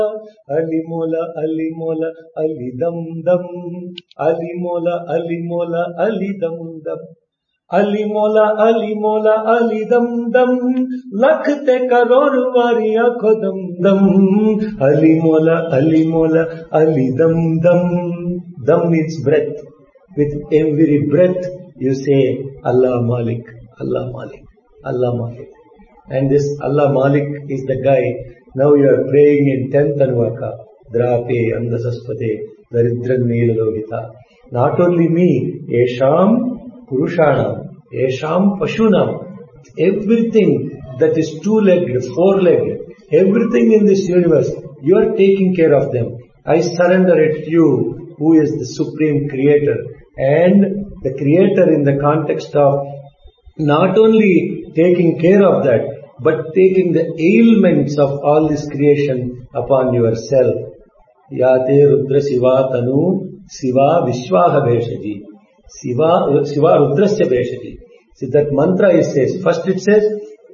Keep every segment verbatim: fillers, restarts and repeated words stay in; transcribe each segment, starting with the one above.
Alimola, alimola, alidam dam. Alimola, alimola, alidam dam. Alimola, alimola, alidam dam. Lakhte karor variya khodam dam. Alimola, alimola, alidam dam. Dam means breath. With every breath you say Allah Malik, Allah Malik, Allah Malik. And this Allah Malik is the guy. Now you are praying in tenth Anuvaka. Drape Andasaspate Daridran Neelalogita. Not only me, Esham Purushanam, Esham Pashunam. Everything that is two-legged, four-legged, everything in this universe, you are taking care of them. I surrender it to you, who is the supreme creator. And the creator in the context of not only taking care of that, but taking the ailments of all this creation upon yourself. Yate Rudra Siva Tanu Siva Vishwaha Beshaji. Siva, Siva Rudrasya Beshaji. See that mantra it says, first it says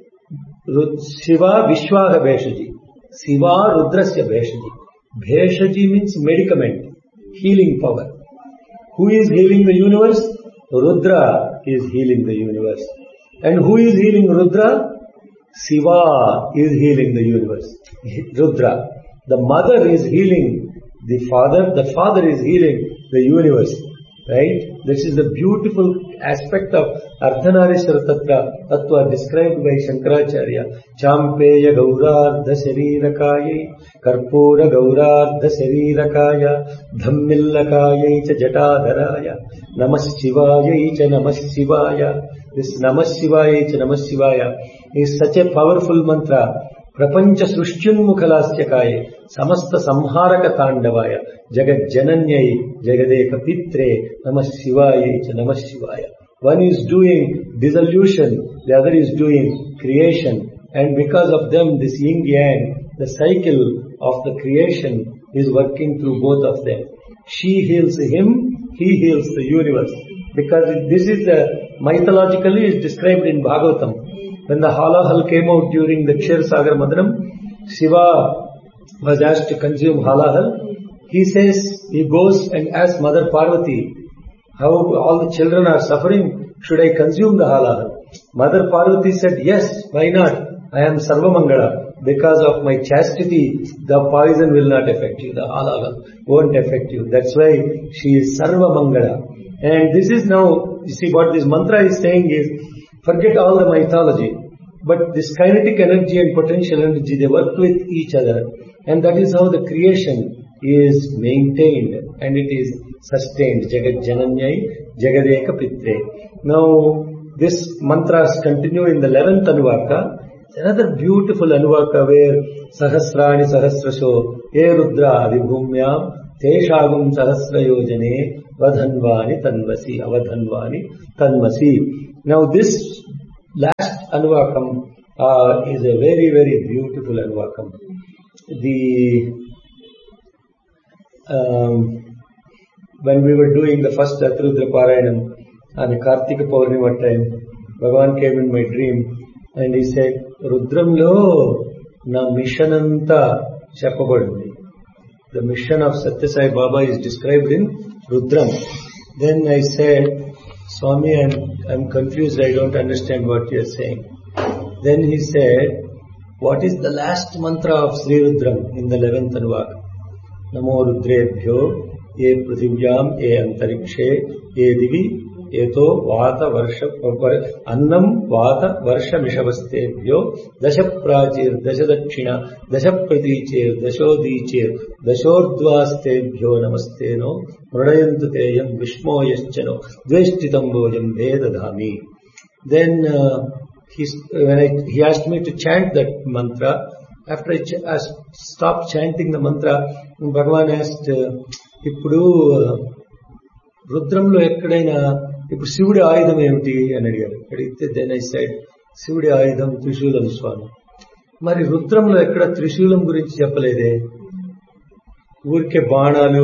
Siva Vishwaha Beshaji. Siva Rudrasya Beshaji. Beshaji means medicament, healing power. Who is healing the universe? Rudra is healing the universe. And who is healing Rudra? Siva is healing the universe. Rudra. The mother is healing the father. The father is healing the universe. Right? This is the beautiful aspect of Ardhanarishwara Tattva, Tattva described by Shankaracharya. Champeya Gaurardha Sharirakaye, Karpura Gaurardha Sharirakaye, Dhammillakaye cha Jatadharaya, Namah Shivaya cha Namah Shivaya. This Namah Shivaya cha Namah Shivaya is such a powerful mantra. Prapancha Srushtyunmukhalastyakaye, Samasta Samharaka Tandavaya, Jagat Jananyai, Jagadeka Pitre, Namah Shivaya cha Namah Shivaya. One is doing dissolution, the other is doing creation. And because of them, this yin yang, the cycle of the creation is working through both of them. She heals him, he heals the universe. Because this is the, mythologically is described in Bhagavatam. When the halahal came out during the Kshetrasagar Madhanam, Shiva was asked to consume halahal. He says, he goes and asks Mother Parvati, how all the children are suffering, should I consume the halahal? Mother Parvati said, yes, why not? I am Sarvamangala. Because of my chastity, the poison will not affect you, the halahal won't affect you. That's why she is Sarvamangala. And this is now, you see what this mantra is saying is, forget all the mythology, but this kinetic energy and potential energy, they work with each other. And that is how the creation is maintained and it is sustained. Jagat Jananyai, Jagadeka Pitre. Now, this mantras continue in the eleventh Anuvaka. It's another beautiful Anuvaka where Sahasrani Sahasrasho, E Rudra Vibhumyam, Teshagum Sahasra Yojane, Vadhanvani Tanvasi, Avadhanvani Tanvasi. Now, this last Anuvakam uh, is a very, very beautiful Anuvakam. The um, when we were doing the first Atrudra Parayanam on the Kartika Purnima time, Bhagavan came in my dream and he said, Rudramlo na mission anta cheppabadindi. The mission of Satya Sai Baba is described in Rudram. Then I said, Swami, I'm, I'm confused, I don't understand what you are saying. Then he said, what is the last mantra of Sri Rudram in the eleventh Anuvaka? Namo Rudrebhyo, ye Prithivyam, ye Antarikshe, ye Divi, Eto Vata Varsha, Annam Vata Varsha Mishavastebhyo, Dasha Prachir, Dasha Dakshina, Dasha Pratichir, Dashodhichir, Dashordvastebhyo Namasteno, Mradayantateyam Vishmo Yaschano, Dveshtitam Bojam Vedadhami. Then uh, he, when I, he asked me to chant that mantra. After I, ch- I stopped chanting the mantra, Bhagavan asked, Ippudu Rudramlo ekkadaina ఇప్పుడు శివుడి ఆయుధం ఏమిటి అని అడిగారు. అడిగితే then I said శివుడి ఆయుధం త్రిశూలం స్వామి. మరి రుద్రంలో ఎక్కడ త్రిశూలం గురించి చెప్పలేదే, ఊరికే బాణాలు,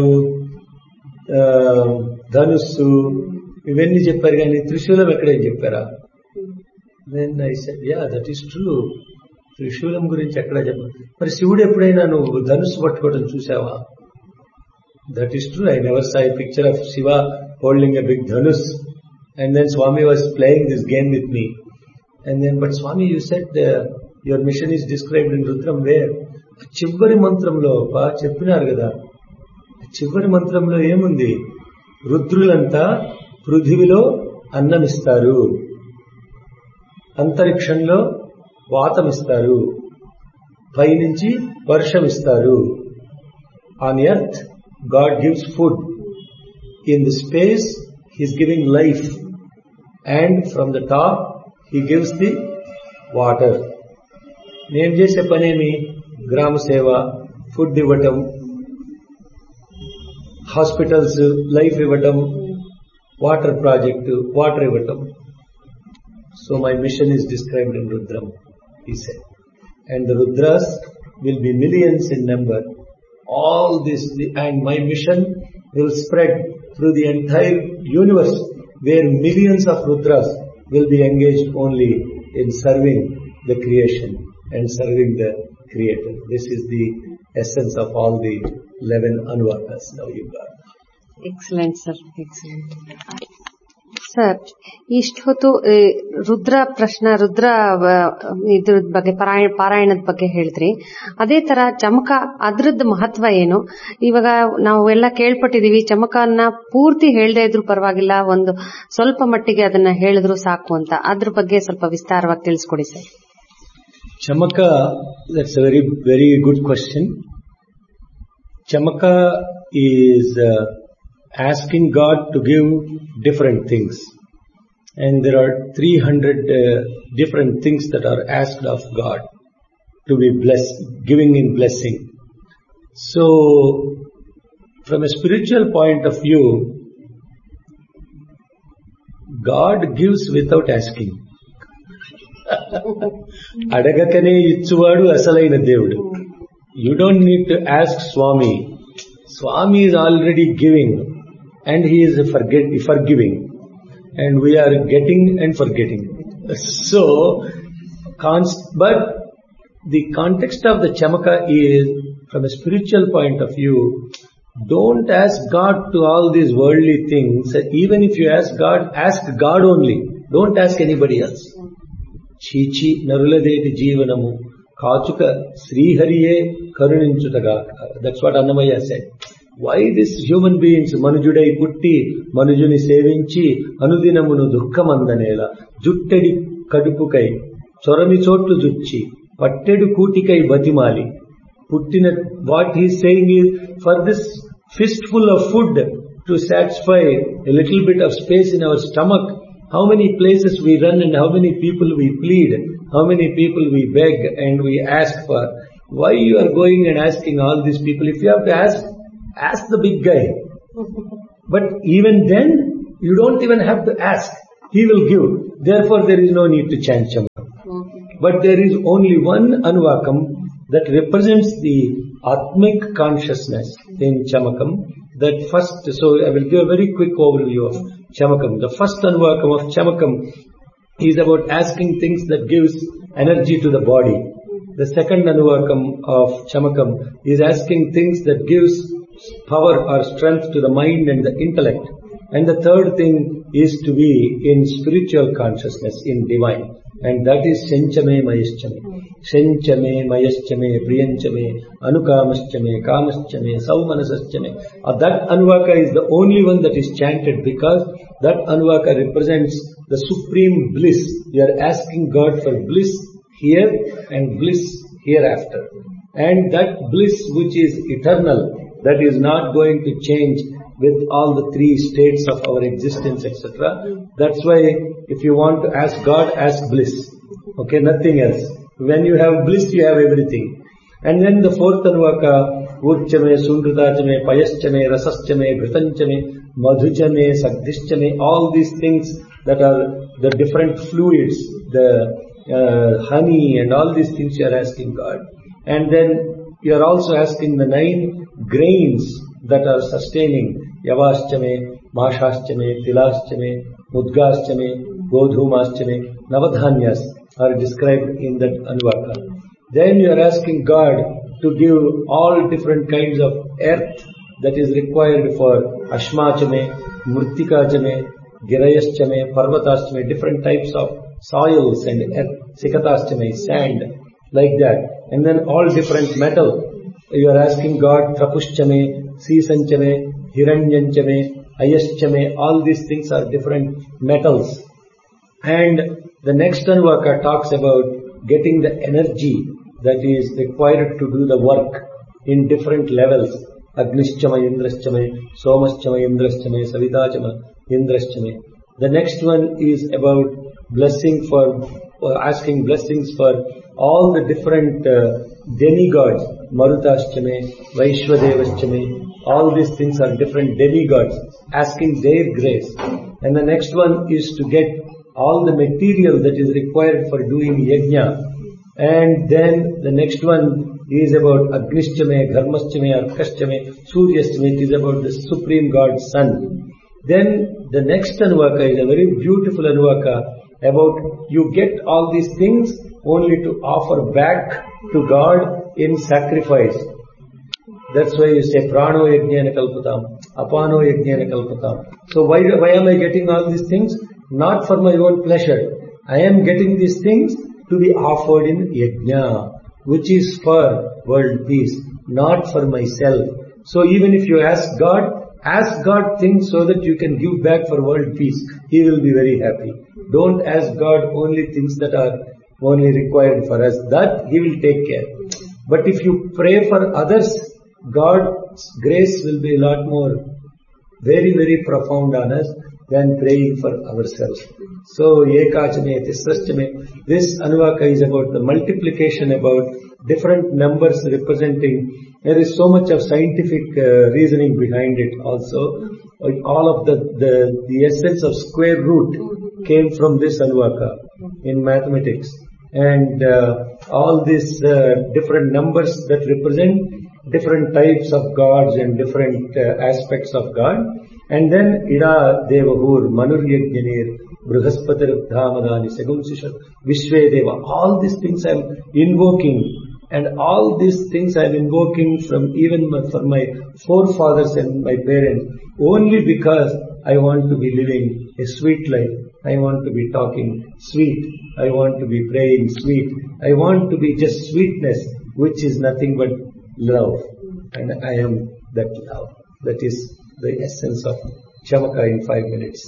ధనుస్సు ఇవన్నీ చెప్పారు కానీ త్రిశూలం ఎక్కడేం చెప్పారా? Then I said yeah that is true. త్రిశూలం గురించి ఎక్కడ చెప్ప మరి శివుడు ఎప్పుడైనా నువ్వు ధనుస్సు పట్టుకోవడం చూసావా? That is true. I never saw a picture of Shiva holding a big dhanus. And then Swami was playing this game with me. And then, but Swami, you said uh, your mission is described in Rudram where? చివరి మంత్రంలో పా చెప్పినారు కదా. చివరి మంత్రంలో ఏముంది? రుద్రులంతా పృథివిలో అన్నమిస్తారు, అంతరిక్షంలో వాతమిస్తారు, పైనుంచి వర్షమిస్తారు. On earth, God gives food. In the space, He is giving life. And from the top, He gives the water. నేను చేసే పనేమి? గ్రామ సేవ, ఫుడ్ ఇవ్వటం, హాస్పిటల్స్ లైఫ్ ఇవ్వటం, వాటర్ ప్రాజెక్టు వాటర్ ఇవ్వటం. So my mission is described in Rudram, he said. And the Rudras will be millions in number. All this, and my mission will spread through the entire universe, where millions of Rudras will be engaged only in serving the creation and serving the Creator. This is the essence of all the eleven Anuvakas. Now you got. Excellent, sir. Excellent. Sir, ಇಷ್ಟೊತ್ತು ರುದ್ರ ಪ್ರಶ್ನ ರುದ್ರ ಇದ್ರ ಬಗ್ಗೆ ಪಾರಾಯಣದ ಬಗ್ಗೆ ಹೇಳಿದ್ರಿ. ಅದೇ ತರ ಚಮಕ, ಅದ್ರದ್ದು ಮಹತ್ವ ಏನು? ಇವಾಗ ನಾವು ಎಲ್ಲ ಕೇಳ್ಪಟ್ಟಿದೀವಿ, ಚಮಕನ್ನ ಪೂರ್ತಿ ಹೇಳದೇ ಇದ್ರು ಪರವಾಗಿಲ್ಲ, ಒಂದು ಸ್ವಲ್ಪ ಮಟ್ಟಿಗೆ ಅದನ್ನ ಹೇಳಿದ್ರು ಸಾಕು ಅಂತ. ಅದ್ರ ಬಗ್ಗೆ ಸ್ವಲ್ಪ ವಿಸ್ತಾರವಾಗಿ ತಿಳಿಸ್ಕೊಡಿ sir. ಚಮಕ, that's a very very good question. ಚಮಕ is asking God to give different things, and there are three hundred uh, different things that are asked of God to be blessed, giving in blessing. So from a spiritual point of view, God gives without asking. అడగకనే ఇచ్చువాడు అసలైన దేవుడు. You don't need to ask Swami. Swami is already giving, and he is forget, forgiving, and we are getting and forgetting. So, const, but the context of the chamaka is, from a spiritual point of view, don't ask God to all these worldly things. Even if you ask God, ask God only. Don't ask anybody else. Chichi naruladeti jeevanamu kachuka srihariye karuninchutaga. That's what Annamaya said. Why these human beings manujudai putti manujuni sevinchi anudinamunu dukkamandanela juttedi kadupukai chorami chotlu jucchi pattedu kutikai batimali puttina. What he is saying is, for this fistful of food to satisfy a little bit of space in our stomach, how many places we run and how many people we plead, how many people we beg and we ask for. Why you are going and asking all these people? If you have to ask, ask the big guy. But even then, you don't even have to ask. He will give. Therefore, there is no need to chant chamaka. But there is only one anuvakam that represents the atmic consciousness in chamakam. That first, so I will give a very quick overview of chamakam. The first anuvakam of chamakam is about asking things that gives energy to the body. The second anuvakam of chamakam is asking things that gives power or strength to the mind and the intellect. And the third thing is to be in spiritual consciousness, in divine. And that is Senchame Mayaschame. Senchame Mayaschame Priyanchame Anukamaschame Kamaschame Saumanasachame. Uh, that Anuvaka is the only one that is chanted, because that Anuvaka represents the supreme bliss. You are asking God for bliss here and bliss hereafter. And that bliss which is eternal, that is not going to change with all the three states of our existence, et cetera. That's why if you want to ask God, ask bliss. Okay, nothing else. When you have bliss, you have everything. And then the fourth Anuvaka, Urchame, Sundratachame, Payaschame, Rasaschame, Ghritanchame, Madhuchame, Sagdhischame, all these things that are the different fluids, the uh, honey and all these things you are asking God. And then you are also asking the nine grains that are sustaining Yavaschame, Mashaschame, Tilaschame, Mudgaschame, Godhumaschame, Navadhanyas. are described in that Anuvaka. Then you are asking God to give all different kinds of earth that is required for Ashmachame, Murtikachame, Girayaschame, Parvataschame, different types of soils and earth, Sikataschame, sand, like that. And then all different metal. You are asking God, Trapushchame, Sisanchame, Hiranyanchame, Ayaschame, all these things are different metals. And the next Anuvaka talks about getting the energy that is required to do the work in different levels. Agnischama, Indraschame, Somaschama, Indraschame, Savitachama, Indraschame. The next one is about blessing for, uh, asking blessings for all the different uh, demigods. Marutashchame, Vaishvadevaschame, all these things are different demigods, asking their grace. And the next one is to get all the material that is required for doing yajna. And then the next one is about Agnischame, Dharmaschame, Arkashchame, Suryashchame. It is about the Supreme God, Sun. Then the next Anuvaka is a very beautiful Anuvaka about you get all these things only to offer back to God in sacrifice. That's why you say Prano Yajnana Kalpatam, Apano Yajnana Kalpatam. So why, why am I getting all these things? Not for my own pleasure. I am getting these things to be offered in Yajna, which is for world peace, not for myself. So even if you ask God, ask God things so that you can give back for world peace. He will be very happy. Don't ask God only things that are only required for us. That He will take care. But if you pray for others, God's grace will be a lot more, very, very profound on us than praying for ourselves. So, Ekachame, Tisrashchame, this Anuvaka is about the multiplication, about different numbers representing. There is so much of scientific uh, reasoning behind it also. All of the, the, the essence of square root came from this Anuvaka in mathematics. And uh, all these uh, different numbers that represent different types of gods and different uh, aspects of God. And then Ida Devahur, Manur Yajnanir, Brihaspatir Dhamadani, Segumsisha, Vishwe Deva. All these things I am invoking. And all these things I am invoking from even my, for my forefathers and my parents, only because I want to be living a sweet life. I want to be talking sweet. I want to be praying sweet. I want to be just sweetness, which is nothing but love. And I am that love. That is the essence of Chamaka in five minutes.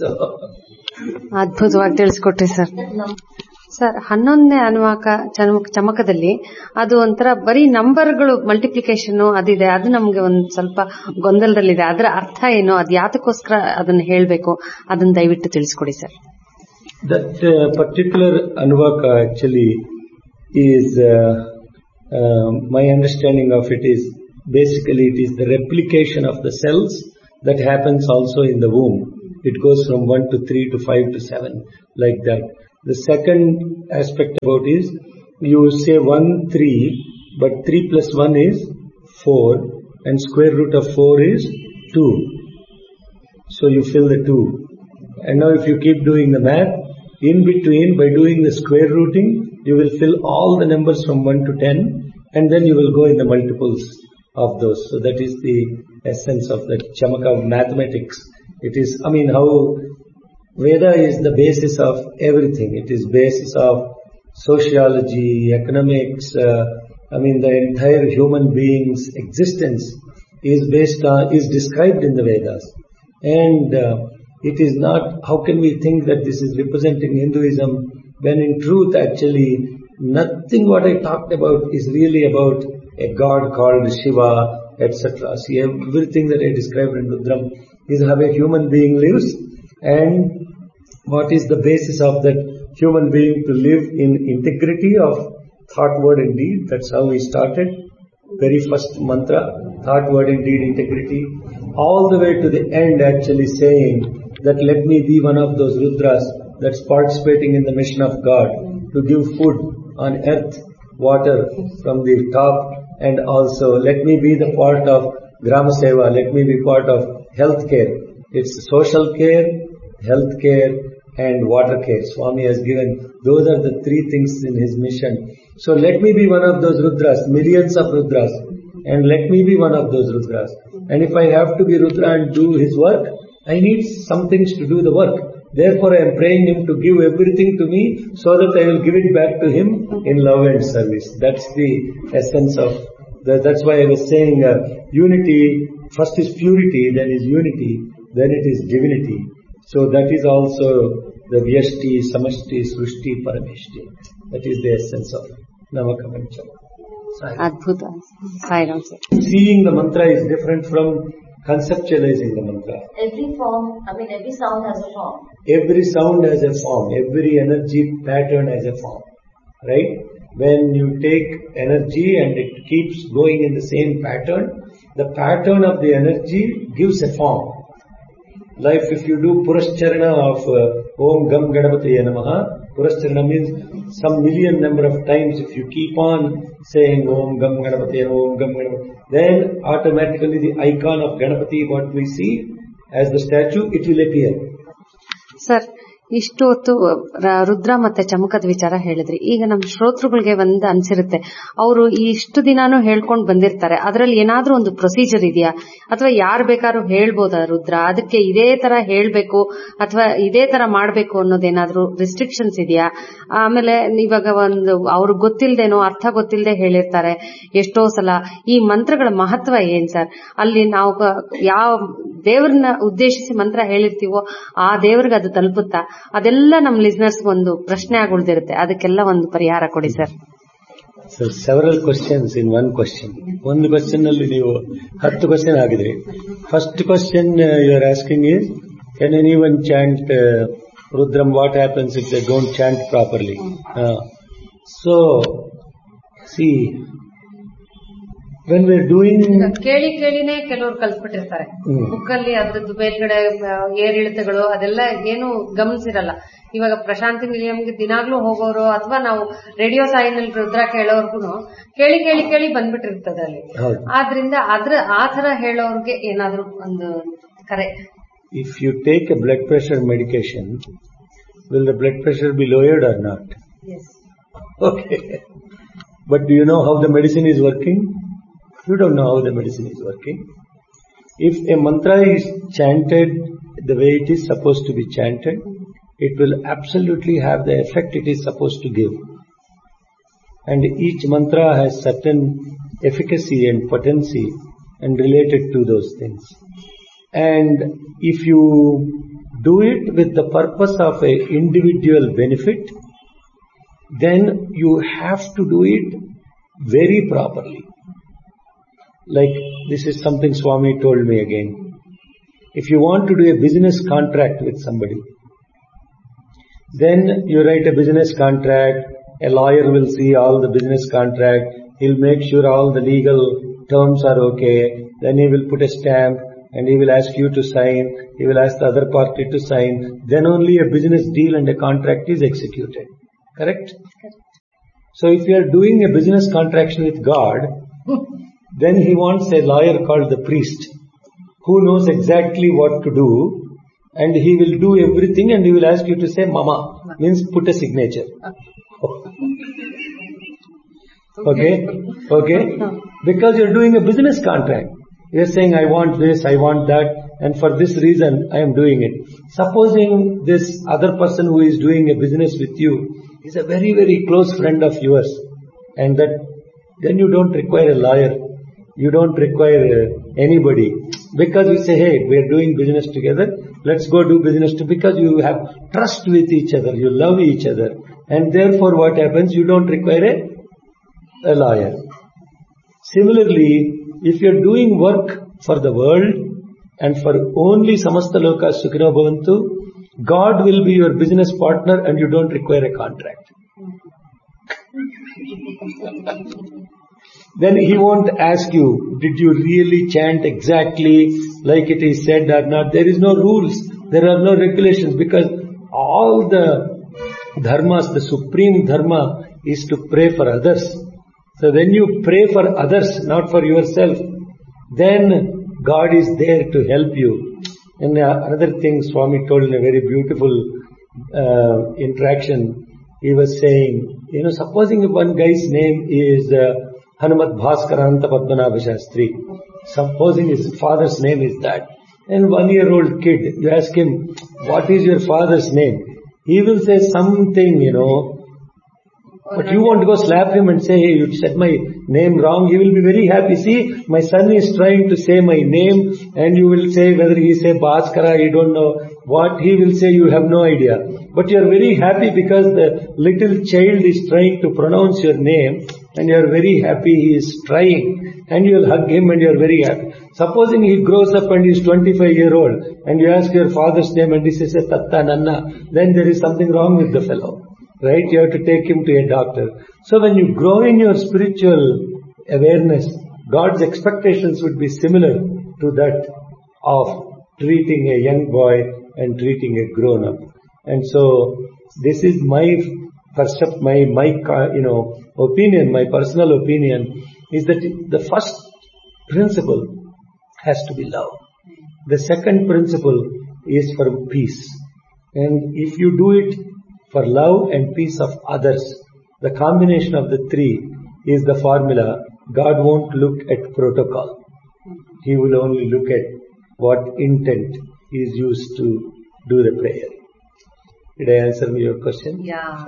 ಅದ್ಭುತವಾಗಿ ತಿಳಿಸ್ಕೊಟ್ರಿ sir. Sir, ಹನ್ನೊಂದನೇ ಅನುವಾಕ ಚಮಕದಲ್ಲಿ ಅದು ಒಂಥರ ಬರೀ ನಂಬರ್ಗಳು multiplication ಅದಿದೆ, ಅದು ನಮ್ಗೆ ಒಂದ್ ಸ್ವಲ್ಪ ಗೊಂದಲದಲ್ಲಿದೆ. ಅದರ ಅರ್ಥ ಏನು, ಅದು ಯಾತಕ್ಕೋಸ್ಕರ ಅದನ್ನ ಹೇಳ್ಬೇಕು, ಅದನ್ನ ದಯವಿಟ್ಟು ತಿಳಿಸ್ಕೊಡಿ sir. That uh, particular Anuvaka actually is, uh, uh, my understanding of it is, basically it is the replication of the cells that happens also in the womb. It goes from one to three to five to seven, like that. The second aspect about is, you say one, three, but three plus one is four, and square root of four is two. So you fill the two. And now if you keep doing the math, in between, by doing the square rooting, you will fill all the numbers from one to ten, and then you will go in the multiples of those. So that is the essence of the Chamaka of mathematics. It is, I mean, how Veda is the basis of everything. It is basis of sociology, economics, uh, I mean, the entire human being's existence is based on, is described in the Vedas. And uh, it is not, how can we think that this is representing Hinduism, when in truth actually nothing what I talked about is really about a god called Shiva, et cetera. See, everything that I described in Rudram is how a human being lives, and what is the basis of that human being to live in integrity of thought, word and deed. That's how we started. Very first mantra, thought, word and deed, integrity. All the way to the end actually saying that let me be one of those Rudras that's participating in the mission of God to give food on earth, water from the top, and also let me be the part of Grama Seva, let me be part of health care. It's social care, health care, and water care. Swami has given, those are the three things in his mission. So let me be one of those Rudras, millions of Rudras, and let me be one of those Rudras. And if I have to be Rudra and do his work, I need some things to do the work. Therefore I am praying him to give everything to me so that I will give it back to him in love and service. That's the essence of, the, that's why I was saying uh, unity, first is purity, then is unity, then it is divinity. So that is also the Vyashti, Samashti, Srushti, Parameshti. That is the essence of Namakamancha. Adbhuta. Sairam sir. Seeing the mantra is different from conceptualizing the mantra. Every form, I mean every sound has a form. Every sound has a form. Every energy pattern has a form. Right? When you take energy and it keeps going in the same pattern, the pattern of the energy gives a form. Like if you do Purascharana of uh, Om Gam Ganapataye Namaha, Purascharana means some million number of times if you keep on saying Om Gam Ganapataye Om Gam Ganapataye, then automatically the icon of Ganapati, what we see as the statue, it will appear. Sir, ಇಷ್ಟು ಹೊತ್ತು ರುದ್ರ ಮತ್ತೆ ಚಮಕದ ವಿಚಾರ ಹೇಳಿದ್ರಿ. ಈಗ ನಮ್ಮ ಶ್ರೋತೃಗಳಿಗೆ ಒಂದು ಅನ್ಸಿರುತ್ತೆ, ಅವರು ಇಷ್ಟು ದಿನಾನು ಹೇಳ್ಕೊಂಡು ಬಂದಿರ್ತಾರೆ, ಅದರಲ್ಲಿ ಏನಾದ್ರೂ ಒಂದು ಪ್ರೊಸೀಜರ್ ಇದೆಯಾ, ಅಥವಾ ಯಾರು ಬೇಕಾದ್ರೂ ಹೇಳ್ಬೋದಾ ರುದ್ರ, ಅದಕ್ಕೆ ಇದೇ ತರ ಹೇಳ್ಬೇಕು ಅಥವಾ ಇದೇ ತರ ಮಾಡ್ಬೇಕು ಅನ್ನೋದೇನಾದ್ರೂ ರಿಸ್ಟ್ರಿಕ್ಷನ್ಸ್ ಇದೆಯಾ? ಆಮೇಲೆ ಇವಾಗ ಒಂದು ಅವ್ರಿಗೆ ಗೊತ್ತಿಲ್ದೇನೋ ಅರ್ಥ ಗೊತ್ತಿಲ್ಲದೆ ಹೇಳಿರ್ತಾರೆ ಎಷ್ಟೋ ಸಲ. ಈ ಮಂತ್ರಗಳ ಮಹತ್ವ ಏನ್ ಸರ್? ಅಲ್ಲಿ ನಾವು ಯಾವ ದೇವ್ರನ್ನ ಉದ್ದೇಶಿಸಿ ಮಂತ್ರ ಹೇಳಿರ್ತೀವೋ ಆ ದೇವ್ರಿಗೆ ಅದು ತಲುಪುತ್ತಾ? ಅದೆಲ್ಲ ನಮ್ಮ ಲಿಸ್ನರ್ಸ್ ಒಂದು ಪ್ರಶ್ನೆ ಆಗಿ ಉಳಿದಿರುತ್ತೆ, ಅದಕ್ಕೆಲ್ಲ ಒಂದು ಪರಿಹಾರ ಕೊಡಿ sir. So several questions in one question. ಒಂದು ಕ್ವಶನ್ ಅಲ್ಲಿ ನೀವು ಹತ್ತು question ಆಗಿದ್ರಿ. First question you are asking is, can anyone chant uh, Rudram? What happens if they don't chant properly? Uh, so, see, when we are doing, ಕೇಳಿ ಕೇಳಿನೇ ಕೆಲವರು ಕಲ್ತ್ಬಿಟ್ಟಿರ್ತಾರೆ. ಬುಕ್ಕಲ್ಲಿ ಅದ್ರದ್ದು ಬೇರ್ಗಡೆ ಏರಿಳಿತಗಳು ಅದೆಲ್ಲ ಏನು ಗಮನಿಸಿರಲ್ಲ. ಇವಾಗ ಪ್ರಶಾಂತಿ ನಿಲಯಂಗೆ ದಿನಾಗ್ಲೂ ಹೋಗೋರು ಅಥವಾ ನಾವು ರೇಡಿಯೋ ಸಾಯಿನಲ್ಲಿ ರುದ್ರ ಕೇಳೋರ್ಗು ಕೇಳಿ ಕೇಳಿ ಕೇಳಿ ಬಂದ್ಬಿಟ್ಟಿರ್ತದೆ ಅಲ್ಲಿ. ಆದ್ರಿಂದ ಅದ್ರ ಆ ತರ ಹೇಳೋರ್ಗೆ ಏನಾದ್ರು ಒಂದು ಕರೆ. If you take a blood pressure medication, will the blood pressure be lowered or not? Yes. Okay. But do you know how the medicine is working? You don't know how the medicine is working. If a mantra is chanted the way it is supposed to be chanted, it will absolutely have the effect it is supposed to give. And each mantra has certain efficacy and potency and related to those things. And if you do it with the purpose of a individual benefit, then you have to do it very properly. Like, this is something Swami told me again. If you want to do a business contract with somebody, then you write a business contract, a lawyer will see all the business contract, he'll make sure all the legal terms are okay, then he will put a stamp and he will ask you to sign, he will ask the other party to sign, then only a business deal and a contract is executed. Correct? Correct. So if you are doing a business contract with God, then he wants a lawyer called the priest, who knows exactly what to do, and he will do everything and he will ask you to say Mama, means put a signature. Okay? Okay? Because you are doing a business contract. You are saying, I want this, I want that, and for this reason I am doing it. Supposing this other person who is doing a business with you is a very, very close friend of yours, and that then you don't require a lawyer. You don't require uh, anybody, because you say, hey, we are doing business together, let's go do business together, because you have trust with each other, you love each other, and therefore what happens, you don't require a, a lawyer. Similarly, if you are doing work for the world and for only Samasta Loka Sukhino Bhavantu, God will be your business partner and you don't require a contract. Then he won't ask you, did you really chant exactly like it is said or not? There is no rules, there are no regulations, because all the dharmas, the supreme dharma is to pray for others. So when you pray for others, not for yourself, then God is there to help you. And uh, another thing Swami told in a very beautiful uh, interaction, he was saying, you know, supposing if one guy's name is uh, Hanumat Bhaskaranta Padmanabha Shastri, supposing his father's name is that, and one-year-old kid, you ask him, what is your father's name? He will say something, you know, but you want to go slap him and say, hey, you said my name wrong. He will be very happy. See, my son is trying to say my name, and you will say whether he say Bhaskara, you don't know what he will say, you have no idea. But you are very happy because the little child is trying to pronounce your name, and you are very happy he is trying, and you will hug him and you are very happy. Supposing he grows up and he is twenty-five year old, and you ask your father's name and he says Tatta Nanna, then there is something wrong with the fellow. Right? You have to take him to a doctor. So when you grow in your spiritual awareness, God's expectations would be similar to that of treating a young boy and treating a grown up. And so this is my percept, my, my, you know, opinion, my personal opinion is that the first principle has to be love. The second principle is for peace. And if you do it for love and peace of others, the combination of the three is the formula. God won't look at protocol. He will only look at what intent is used to do the prayer. Did I answer your question? Yeah.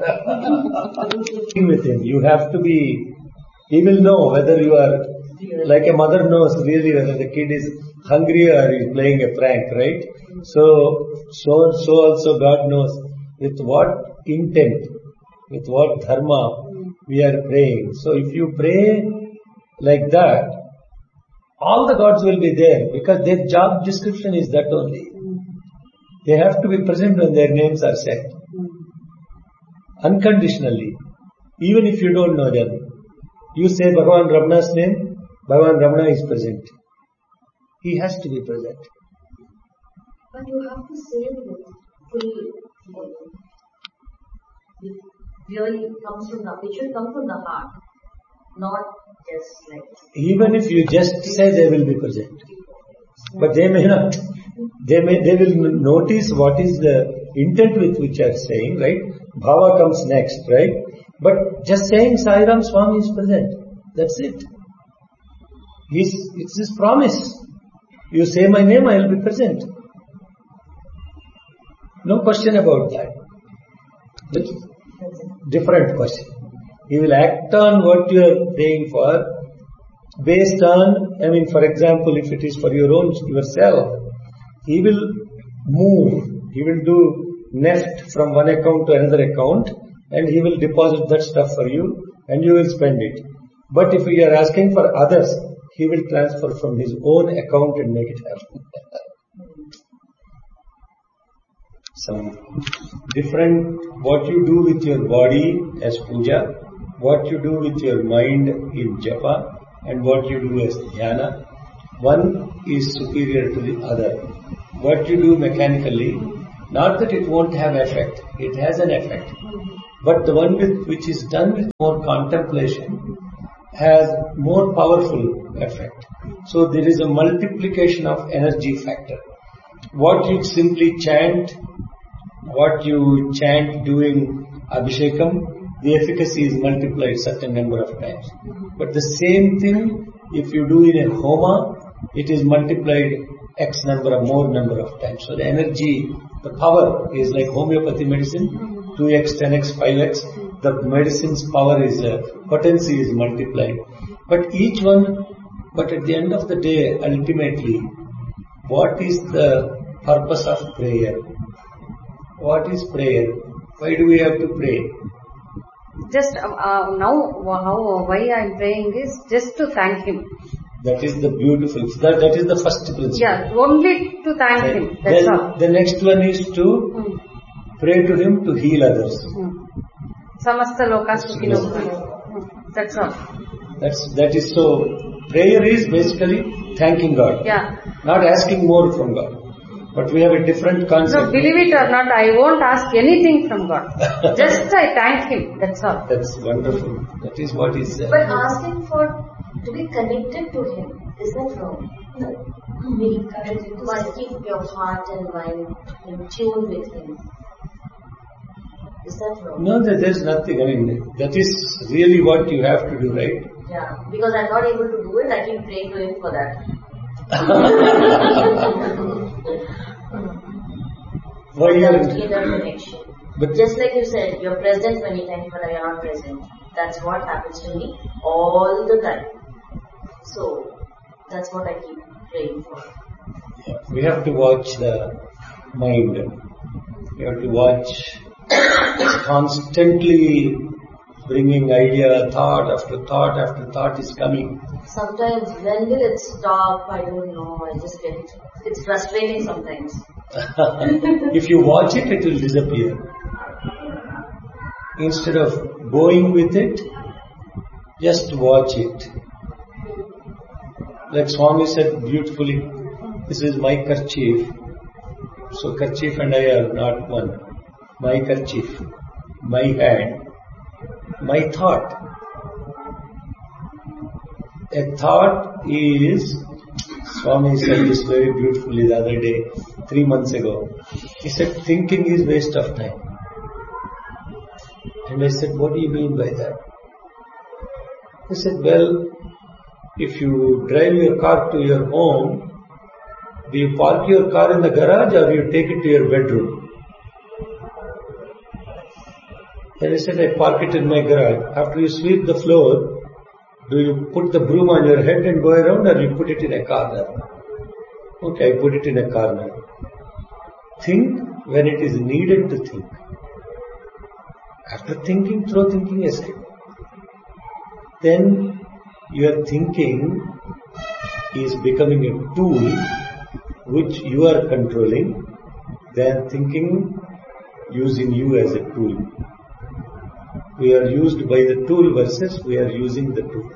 With him, you have to be, he will know whether you are, like a mother knows really whether the kid is hungry or is playing a prank, right? So, so, so also God knows with what intent, with what dharma we are praying. So if you pray like that, all the gods will be there because their job description is that only. They have to be present when their names are said. Unconditionally. Even if you don't know them. You say Bhagavan Ramana's name, Bhagavan Ramana is present. He has to be present. But you have to say it with full, it really comes from the, it should come from the heart, not just like. Even if you just say they will be present. But they may not. They may, they will notice what is the intent with which you are saying, right? Bhava comes next, right? But just saying Sai Ram Swami is present. That's it. He's, it's his promise. You say my name, I will be present. No question about that. That's different question. He will act on what you are praying for based on, I mean, for example, if it is for your own, yourself, he will move, he will do neft from one account to another account and he will deposit that stuff for you and you will spend it. But if you are asking for others, he will transfer from his own account and make it happen. Some different, what you do with your body as puja, what you do with your mind in japa, and what you do as dhyana. One is superior to the other. What you do mechanically, not that it won't have effect, it has an effect. But the one with, which is done with more contemplation has more powerful effect. So there is a multiplication of energy factor. What you simply chant, what you chant doing Abhishekam, the efficacy is multiplied certain number of times. But the same thing, if you do in a homa, it is multiplied X number of more number of times. So the energy, the power is like homeopathy medicine, two X, ten X, five X. The medicine's power is, uh, potency is multiplied. But each one, but at the end of the day, ultimately, what is the purpose of prayer? What is prayer? Why do we have to pray? Just uh, uh, now, how why I am praying is just to thank him. That is the beautiful. That that is the first principle. Yeah, only to thank then, him. That's then all. The next one is to mm. pray to him to heal others. Mm. Samasta loka sukhino bhavantu. That's all. That's that is so. Prayer is basically thanking God. Yeah. Not asking more from God. But we have a different concept. No, believe it or not, I won't ask anything from God. Just I thank him. That's all. That's wonderful. That is what is. Uh, but asking for to be connected to him, is that wrong? No. Be connected. You must keep your heart and mind in tune with him. Is that wrong? No, there- there's nothing. I mean, that is really what you have to do, right? Yeah, because I'm not able to do it, I keep praying to him for that. Why you that are... inner connection. But Just like you said, you're present many times, but you're not present. That's what happens to me all the time. So, that's what I keep praying for. we have to watch the mind. We have to watch constantly bringing idea, thought after thought after thought is coming. Sometimes, when will it stop? I don't know. I just get it. It's frustrating sometimes. If you watch it, it will disappear. Instead of going with it, just watch it. Like Swami said beautifully, this is my kerchief. So kerchief and I are not one. My kerchief, my hand, my thought. A thought is, Swami said this very beautifully the other day, three months ago. He said, thinking is waste of time. And I said, what do you mean by that? He said, well, if you drive your car to your home, do you park your car in the garage or you take it to your bedroom? And I said, I park it in my garage. After you sweep the floor, do you put the broom on your head and go around or you put it in a corner? Okay, I put it in a corner. Think when it is needed to think. After thinking, throw thinking aside. Then your thinking is becoming a tool which you are controlling, than thinking using you as a tool. We are used by the tool versus we are using the tool.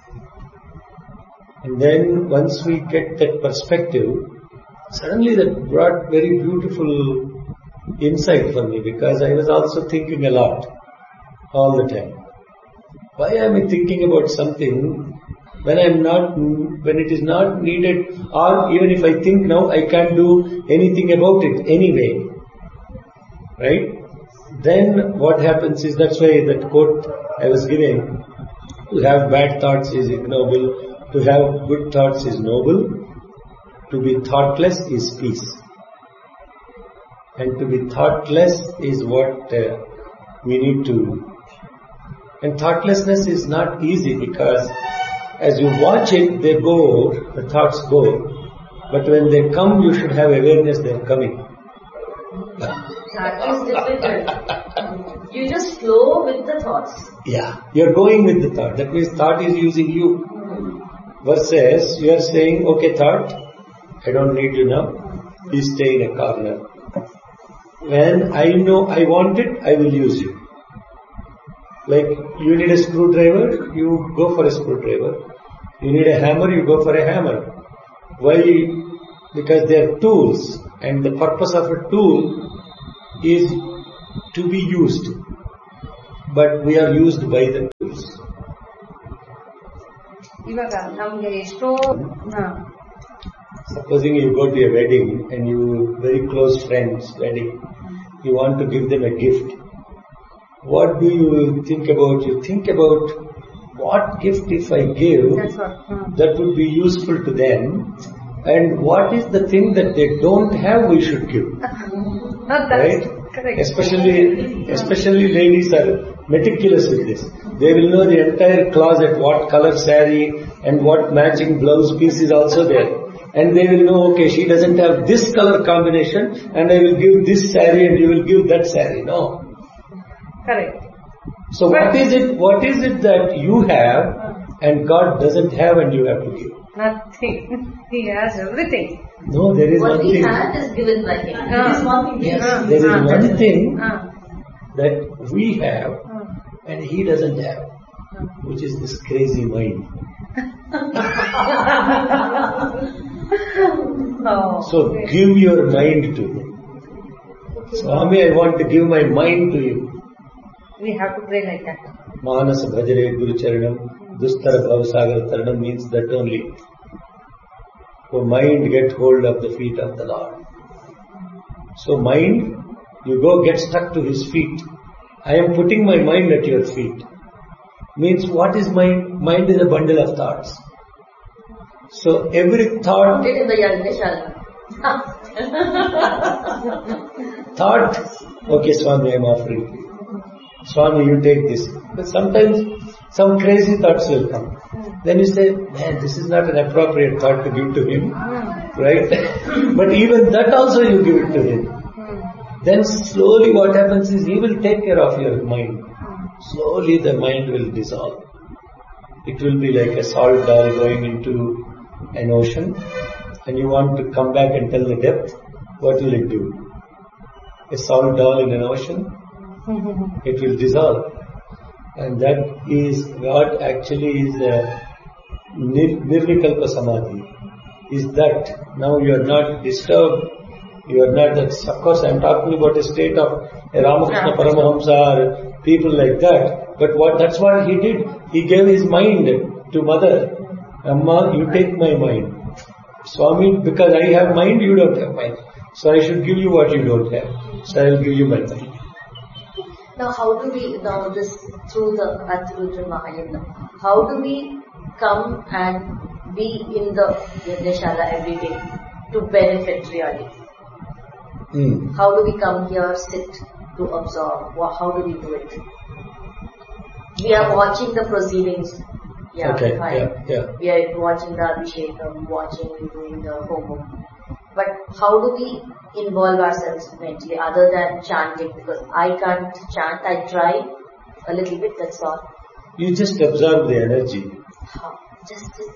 And then once we get that perspective, suddenly that brought very beautiful insight for me, because I was also thinking a lot all the time. Why am I thinking about something when I'm not, when it is not needed, or even if I think now, I can't do anything about it anyway, right? Then what happens is, that's why that quote I was giving, to have bad thoughts is ignoble, to have good thoughts is noble, to be thoughtless is peace. And to be thoughtless is what uh, we need to. And thoughtlessness is not easy, because as you watch it, they go, the thoughts go. But when they come, you should have awareness they are coming. That is difficult. You just flow with the thoughts. Yeah, you are going with the thought. That means thought is using you. Versus you are saying, okay thought, I don't need you now. Please stay in a corner. When I know I want it, I will use you. Like you need a screwdriver, you go for a screwdriver. You need a hammer, you go for a hammer. Why? Because they are tools, and the purpose of a tool is to be used. But we are used by the tools. ಇವಾಗ ನಮ್ಗೆ ಎಷ್ಟೋ Supposing you go to a wedding and you very close friends wedding, you want to give them a gift. What do you think about? You think about what gift if I give That's what, hmm. that would be useful to them, and what is the thing that they don't have we should give. Not that. Right? Correct. Especially, especially ladies are meticulous with this. They will know the entire closet, what color saree and what matching blouse piece is also there. And they will know, okay, she doesn't have this color combination, and I will give this saree and you will give that saree. No. Correct. So what is it, what is it that you have and God doesn't have and you have to give? Nothing. He has everything. No, there is What one he thing. had is given by him. Ah. There is one thing Yes, yes. there is Ah. one thing Ah. that we have Ah. and he doesn't have, which is this crazy mind. Oh. So give your mind to me. Swami, I want to give my mind to you. We have to pray like that. Manas bhajare guru charanam, dustara bhavasagar taranam means that only. For mind get hold of the feet of the Lord. So mind, you go get stuck to his feet I am putting my mind at your feet. Means what is mind? Mind is a bundle of thoughts. So every thought... Put it in the Yajneshala. Thought, okay Swami, I am offering to you. Swami, you take this. But sometimes some crazy thoughts will come. Then you say, man, this is not an appropriate thought to give to him. Right? But even that also you give it to him. Then slowly what happens is he will take care of your mind. Slowly the mind will dissolve. It will be like a salt doll going into an ocean, and you want to come back and tell the depth. What will it do? A salt doll in an ocean? It will dissolve. And that is what actually is a nir- nirvikalpa samadhi. Is that now you are not disturbed, you are not that. Of course I am talking about a state of a Ramakrishna Paramahamsa or people like that. But what that's what he did. He gave his mind to mother. Amma, you take my mind. Swami, because I have mind, you don't have mind. So I should give you what you don't have. So I will give you my mind. Now how do we, now this, through the Attirudra Mahayana, how do we come and be in the Yajneshala every day to benefit really? Hmm. How do we come here, sit to absorb? How do we do it? We are watching the proceedings. Yeah, okay, fine. yeah, yeah. We are watching the Abhishekam, watching, doing the homework. But how do we involve ourselves mentally other than chanting? Because I can't chant, I try a little bit, that's all. You just observe the energy. How? Just sit.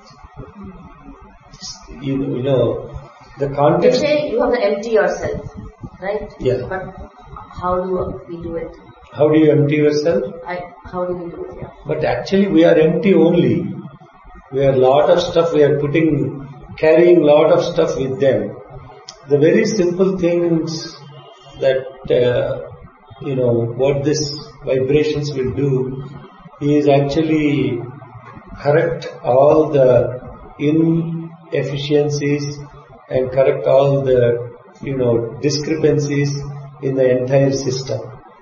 Just, you, you know, the They context... say you have to empty yourself, right? Yeah. But how do we do it? How do you empty yourself? I, how do we do it? Yeah. But actually we are empty only. We are lot of stuff, we are putting, carrying lot of stuff with them. The very simple things that, uh, you know, what this vibrations will do is actually correct all the inefficiencies and correct all the, you know, discrepancies in the entire system.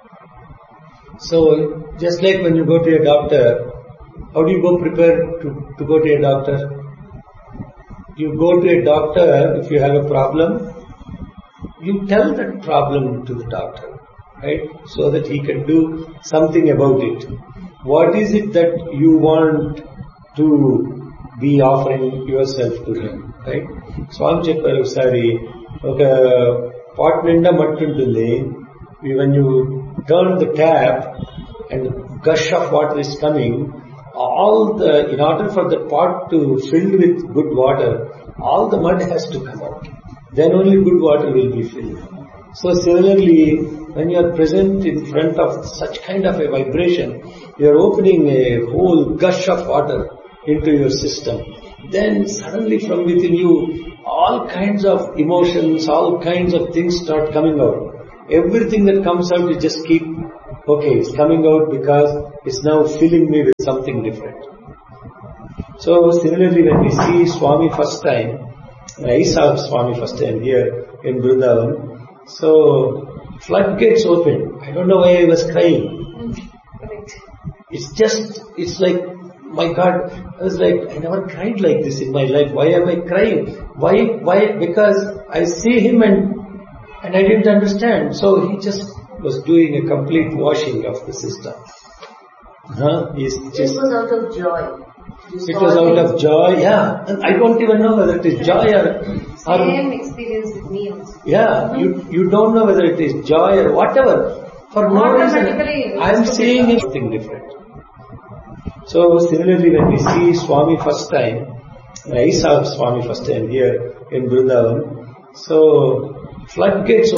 So, just like when you go to a doctor, how do you go prepare to, to go to a doctor? You go to a doctor if you have a problem, you tell that problem to the doctor, right? So that he can do something about it. What is it that you want to be offering yourself to him, right? Swami Chepparu Sari, oka pot ninda mattu untundi. When you turn the tap and gush of water is coming, all the, in order for the pot to fill with good water, all the mud has to come out. Then only good water will be filled. So similarly, when you are present in front of such kind of a vibration, you are opening a whole gush of water into your system. Then suddenly from within you, all kinds of emotions, all kinds of things start coming out. Everything that comes out, you just keep, okay, it's coming out because it's now filling me with something different. So similarly, when we see Swami first time, I saw Swami first time here in Vrindavan, so floodgates opened. I don't know why I was crying. It's just, it's like, my God, I was like, I never cried like this in my life. Why am I crying? Why, why? Because I see him and And I didn't understand. So he just was doing a complete washing of the system. Huh? He's just, it was out of joy. You it saw was out him. of joy, yeah. And I don't even know whether it is joy or... or Same experience with me also. yeah, you, you don't know whether it is joy or whatever. For no reason, I am seeing it something different. So similarly, when we see Swami first time, I saw Swami first time here in Vrindavan, so floodgates